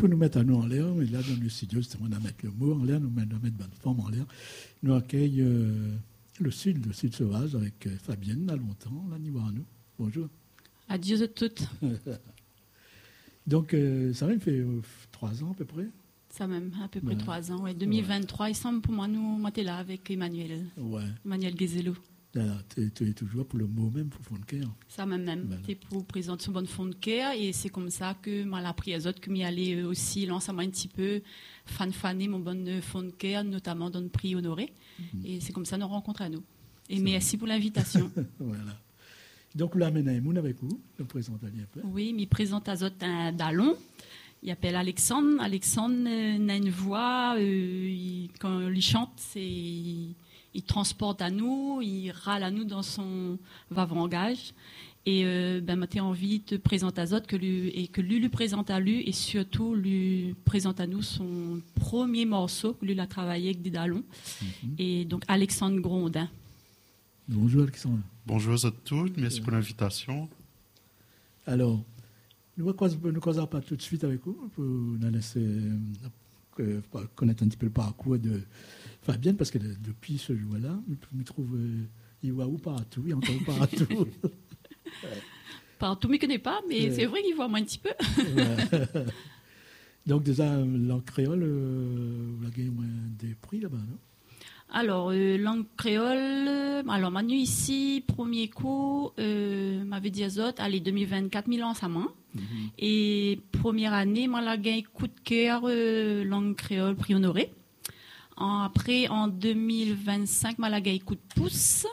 faut nous mettre à nous en l'air, mais là, dans le studio, justement, on va mettre le mot en l'air, nous mettre bonne forme en l'air. Nous accueille le sud sauvage, avec Fabienne, là, longtemps, là, nous voir nous. Bonjour. Adieu à toutes. Donc, ça même fait 3 ans à peu près. Ça même, à peu près 3 ans, ouais. 2023, il semble pour moi, nous sommes là avec Emmanuel. Ouais. Emmanuel Guézelou. Tu es toujours pour le mot même, pour fond de cœur. Ça même, Voilà. c'est pour présenter son bon fond de cœur, et c'est comme ça que moi, appris les autres, que m'y aller aussi, lancer un petit peu, faner mon bon fond de cœur, notamment dans le prix honoré. Et c'est comme ça nous rencontre à nous. Et merci pour l'invitation. Voilà. Donc, là, maintenant, avec vous, nous présente un peu. Oui, m'y présente à autres un dallon. Il appelle Alexandre. Alexandre a une voix, quand il chante, il transporte à nous, il râle à nous dans son va-vangage. Et moi, j'ai envie de te présenter à autres, et que lui présente à lui, et surtout lui présente à nous son premier morceau, que lui a travaillé avec des dallons. Et donc, Alexandre Grondin. Bonjour, Alexandre. Bonjour à tous, merci pour l'invitation. Alors, nous ne causons pas tout de suite avec vous pour nous laisser connaître un petit peu le parcours de Fabienne, parce que depuis ce jour-là, je trouve il voit où partout, il entend où partout. Partout, je ne connais pas, mais c'est vrai qu'il voit moi un petit peu. Donc, déjà, langue créole, vous avez gagné des prix là-bas, non? Alors, langue créole, alors Manu ici, premier coup, m'avait dit à Zot, allez, 2024, 1000 ans, ça main. Et première année, moi, là, gagné coup de cœur, langue créole, prix honoré. Après, en 2025, moi, là, gagné coup de pouce.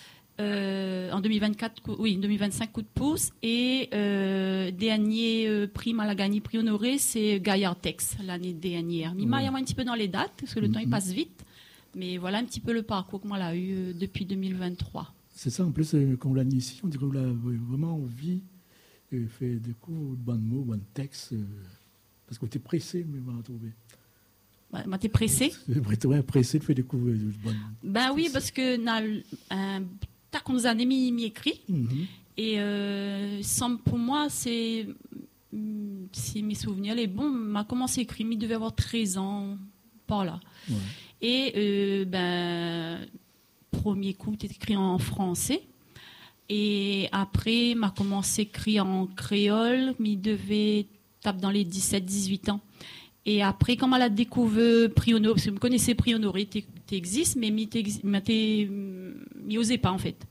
En 2024, 2025, coup de pouce. Et dernier prix, moi, là, gagné prix honoré, c'est Gaillard Tex, l'année dernière. Mais il y a un petit peu dans les dates, parce que le temps, il passe vite. Mais voilà un petit peu le parcours que moi l'a eu depuis 2023. C'est ça, en plus, quand on l'a mis ici, on dirait qu'on a vraiment envie de faire des coups de bons mots, de bons textes, parce qu'on était pressé, mais on va trouver. Bah, t'es pressé? Pressé de faire des coups de bonnes. Ben oui, parce que t'as qu'on nous a mis écrit. Et pour moi, c'est, si mes souvenirs les bons, m'a commencé à écrire, il devait avoir 13 ans, par là. Ouais. Et premier coup, c'était écrit en français. Et après, m'a commencé à écrire en créole, mais il devait taper dans les 17-18 ans. Et après, quand elle a découvert Prix Honoré, parce que je connaissais Prix Honoré, t'existes, mais m'y osais pas en fait.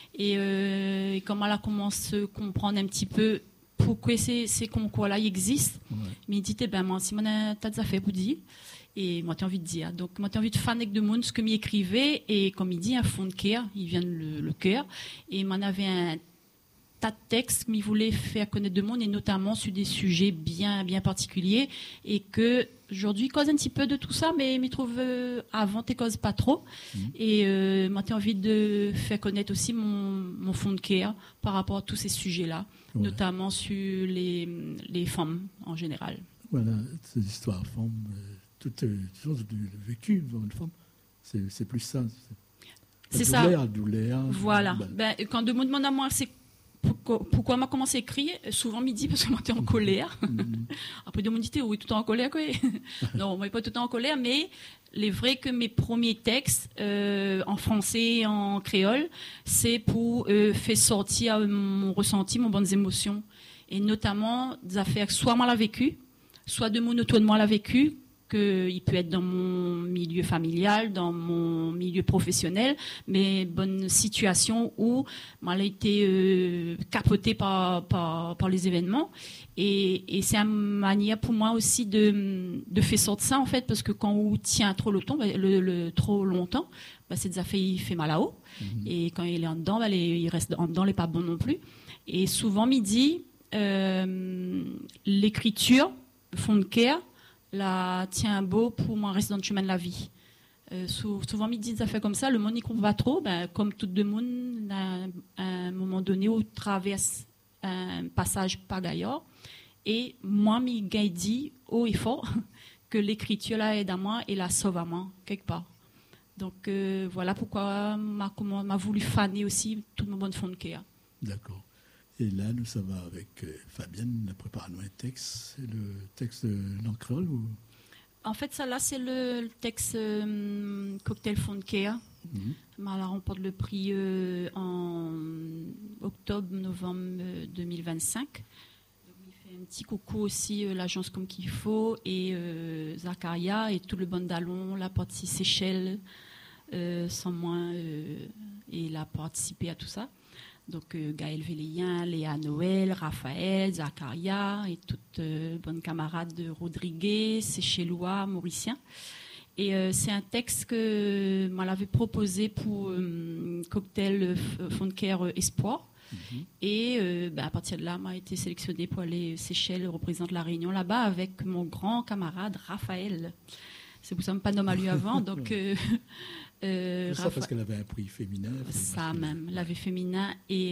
Et quand elle a commencé à comprendre un petit peu pourquoi ces concours-là existent, mais il dit, moi, si t'as des affaires pour dire. Et moi, j'ai envie de dire. Donc, moi, j'ai envie de fan avec de monde ce que m'y écrivait. Et comme il dit, un fond de cœur, il vient le cœur. Et m'en avait un tas de textes qu'il voulait faire connaître de monde, et notamment sur des sujets bien, bien particuliers. Et que, aujourd'hui, cause un petit peu de tout ça, mais m'y trouve, avant, t'es cause pas trop. Et, moi, j'ai envie de faire connaître aussi mon fond de cœur par rapport à tous ces sujets-là. Notamment sur les femmes, en général. Voilà, ces histoires femmes. Toute chose du vécu devant une femme, c'est plus ça. C'est ça. La douleur. Voilà. Quand de me demande à moi, c'est pourquoi m'a commencé à écrire, souvent midi, parce que moi, j'étais en colère. Après, de me dit, oui, tout le temps en colère, quoi. Non, moi, pas tout le temps en colère, mais les vrais que mes premiers textes, en français et en créole, c'est pour faire sortir mon ressenti, mon bonnes émotions. Et notamment, des affaires, soit moi l'a vécu, soit de mon auto de moi l'a vécu, qu'il peut être dans mon milieu familial, dans mon milieu professionnel, mais bonne situation où elle a été capotée par les événements. Et c'est une manière pour moi aussi de faire sortir ça, en fait, parce que quand on tient trop longtemps, c'est des affaires, il fait mal à haut. Et quand il est en dedans, il reste en dedans, il n'est pas bon non plus. Et souvent, midi, l'écriture, le fond de cœur, la tient beau pour moi rester dans le chemin de la vie. Souvent, midi, ça fait comme ça, le monde n'y comprend pas trop, comme tout le monde, à un moment donné, où traverse un passage pas gaillard. Et moi, m'y dit haut et fort que l'écriture là aide à moi et la sauve à moi, quelque part. Donc, voilà pourquoi m'a voulu faner aussi tout mon bon fond de cœur. D'accord. Et là, nous sommes avec Fabienne, elle prépare un texte. C'est le texte en créole ou... En fait, ça là, c'est le texte Cocktail Fonkea. Elle remporte le prix en octobre-novembre 2025. Il fait un petit coucou aussi, l'agence Comme qu'il faut, et Zacharia, et tout le bandalon, la partie Seychelles, sans moins, et il a participé à tout ça. Donc Gaël Véléien, Léa Noël, Raphaël, Zacharia et toutes bonnes camarades de Rodriguez, Seychellois, Mauriciens. Et c'est un texte que moi l'avais proposé pour Cocktail Fonkea Espoir. Et à partir de là, m'a été sélectionnée pour aller Seychelles, représente la Réunion là-bas avec mon grand camarade Raphaël. C'est pour ça que je n'ai pas nommé lui avant, donc... ça parce qu'elle avait un prix féminin. Ça même, elle avait féminin et